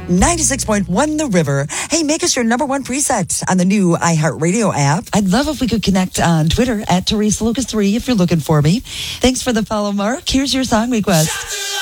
96.1 The River. Hey, make us your number one preset on the new iHeartRadio app. I'd love if we could connect on Twitter at Teresa Lucas 3 if you're looking for me. Thanks for the follow, Mark. Here's your song request.